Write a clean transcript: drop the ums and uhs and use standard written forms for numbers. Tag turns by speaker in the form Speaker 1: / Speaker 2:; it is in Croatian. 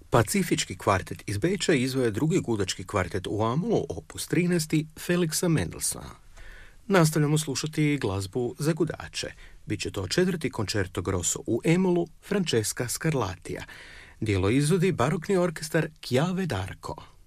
Speaker 1: Pacifički kvartet iz Beča izveo je drugi gudački kvartet u Amolu, opus 13. Felixa Mendelssohna. Nastavljamo slušati glazbu za gudače. Biće to 4. koncerto grosso u E-molu Francesca Scarlatija. Dijelo izvodi barokni orkestar Chiave d'Arco.